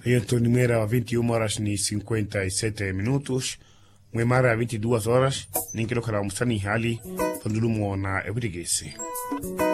Então, número 21 horas e 57 minutos. Mara 22 horas. Nem que lo que la mustani hali. Fandulumo na ebrigesi.